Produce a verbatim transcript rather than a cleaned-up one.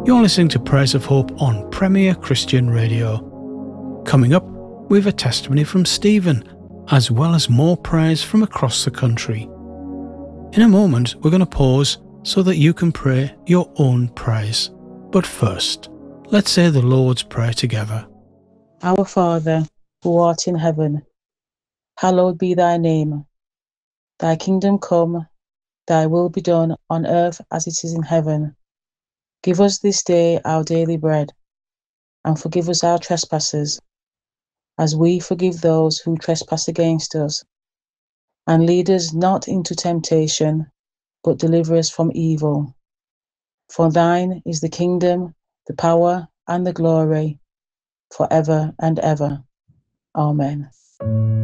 You're listening to Prayers of Hope on Premier Christian Radio. Coming up, we have a testimony from Stephen, as well as more prayers from across the country. In a moment, we're going to pause so that you can pray your own prayers. But first, let's say the Lord's Prayer together. Our Father, who art in heaven, hallowed be thy name. Thy kingdom come, thy will be done on earth as it is in heaven. Give us this day our daily bread, and forgive us our trespasses, as we forgive those who trespass against us. And lead us not into temptation, but deliver us from evil. For thine is the kingdom, the power, and the glory, forever and ever. Amen.